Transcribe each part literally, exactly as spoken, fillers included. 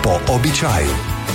Po običaju.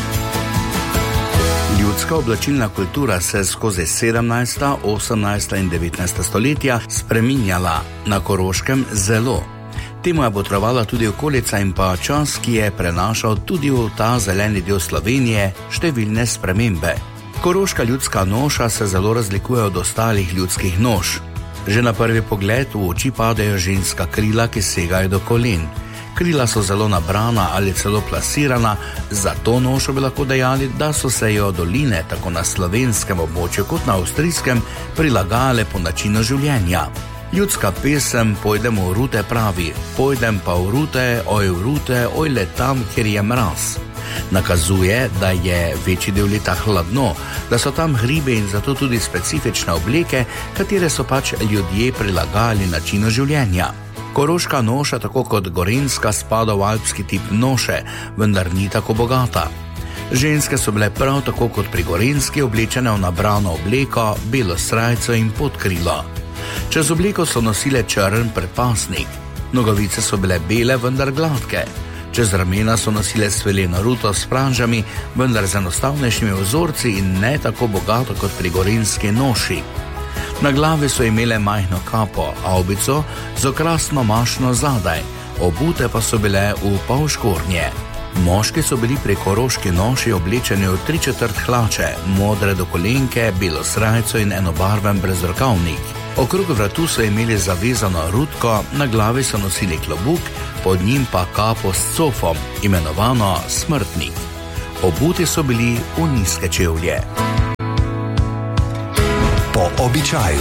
Ljudska oblačilna kultura se skozi sedemnajsta, osemnajsta in devetnajsta stoletja spreminjala, na Koroškem zelo. Temu je botrovala tudi okolica in pa čas, ki je prenašal tudi v ta zeleni del Slovenije številne spremembe. Koroška ljudska noša se zelo razlikuje od ostalih ljudskih noš. Že na prvi pogled v oči padejo ženska krila, ki segajo do kolen. Krila so zelo nabrana ali celo plasirana, za to nošo bi lahko dejali, da so se jo doline tako na slovenskem območju kot na avstrijskem prilagajale po načinu življenja. Ljudska pesem Pojdemo v rute pravi: pojdem pa v rute, oj v rute, oj le tam, kjer je mraz. Nakazuje, da je večji del leta hladno, da so tam hribe in zato tudi specifične obleke, katere so pač ljudje prilagajali načinu življenja. Koroška noša, tako kot gorenjska, spada v alpski tip noše, vendar ni tako bogata. Ženske so bile prav tako kot pri gorenjski oblečene v nabrano obleko, belo srajco in podkrilo. Čez obleko so nosile črn predpasnik. Nogavice so bile bele, vendar gladke. Čez ramena so nosile svileno ruto s franžami, vendar z enostavnejšimi vzorci in ne tako bogato kot pri gorenjski noši. Na glavi so imele majhno kapo, avbico z okrasno mašno zadaj, obute pa so bile v polškornje. Moški so bili pri koroški noši oblečeni v tri četrt hlače, modre do kolenke, belo srajco in enobarven brezrokavnik. Okrog vratu so imeli zavezano rutko, na glavi so nosili klobuk, pod njim pa kapo s cofom, imenovano smrtnik. Obuti so bili v nizke čevlje. Po običaju.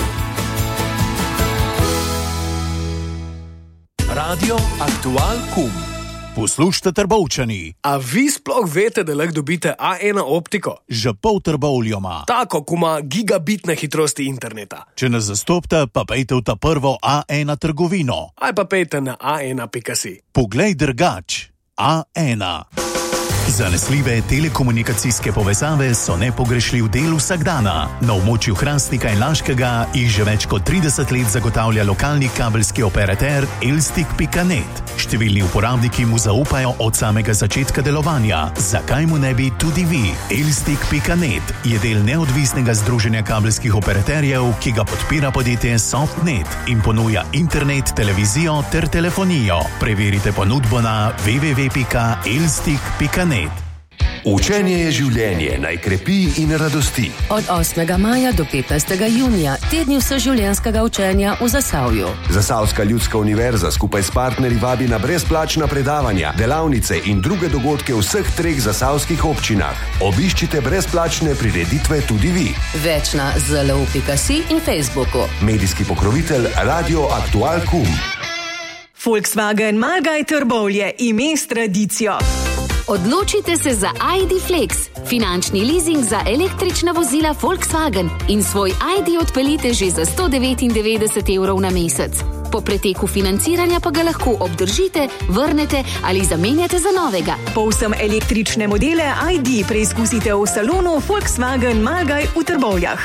Radio Aktual Kum. Poslušajte, Trbovčani. A vi sploh veste, da lahko dobite A ena optiko? Že pol Trbovljoma. Tako, ko ima gigabitne hitrosti interneta. Če nas zastopite, pa pejte v ta prvo A ena trgovino. Aj pa pejte na a ena pika si. Poglej drugač. A ena. Zanesljive telekomunikacijske povezave so nepogrešljiv del vsakdana. Na območju Hrastnika in Laškega jih že več kot trideset let zagotavlja lokalni kabelski operater Elstik pika net. Številni uporabniki mu zaupajo od samega začetka delovanja. Zakaj mu ne bi tudi vi? Elstik pika net je del neodvisnega združenja kabelskih operaterjev, ki ga podpira podjetje Softnet in ponuja internet, televizijo ter telefonijo. Preverite ponudbo na w w w pika elstik pika net. Učenje je življenje, naj krepi in radosti. Od osmega maja do petnajstega junija, tedni vseživljenjskega učenja v Zasavju. Zasavska ljudska univerza skupaj s partnerji vabi na brezplačna predavanja, delavnice in druge dogodke v vseh treh zasavskih občinah. Obiščite brezplačne prireditve tudi vi. Več na z l u pika si in Facebooku. Medijski pokrovitelj Radio Aktual Kum. Volkswagen Malgaj Trbovlje, ime s tradicijo. Odločite se za I D Flex, finančni leasing za električna vozila Volkswagen in svoj I D odpeljite že za sto devetindevetdeset evrov na mesec. Po preteku financiranja pa ga lahko obdržite, vrnete ali zamenjate za novega. Povsem električne modele I D preizkusite v salonu Volkswagen Malgaj v Trbovljah.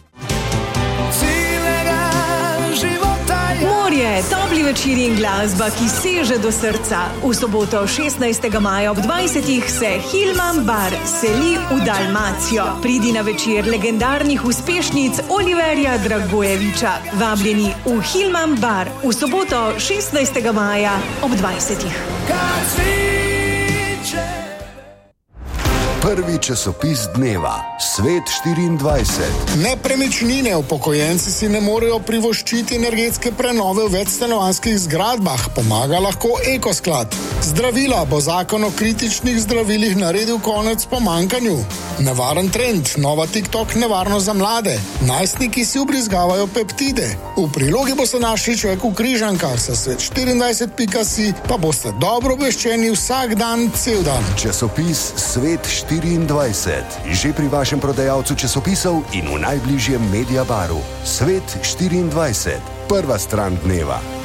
Morje, topli večeri in glasba, ki seže do srca. V soboto šestnajstega maja ob dvajsetih se Hilman Bar seli v Dalmacijo. Pridi na večer legendarnih uspešnic Oliverja Dragojeviča. Vabljeni v Hilman Bar v soboto šestnajstega maja ob dvajsetih. Prvi časopis dneva, Svet štiriindvajset. Nepremičnine upokojenci si ne morejo privoščiti energetske prenove v večstanovanjskih zgradbah, pomaga lahko Ekosklad. Zdravila bo zakon o kritičnih zdravilih naredil konec pomankanju. Nevaren trend, nova TikTok nevarnost za mlade. Najstniki si ubrizgavajo peptide. V prilogi boste našli Človek v križankah, sa svet štiriindvajset pika si pa boste dobro obveščeni vsak dan, cel dan. Časopis Svet štiriindvajset. Že pri vašem prodajalcu časopisov in v najbližjem Mediabaru. Svet štiriindvajset. Prva stran dneva.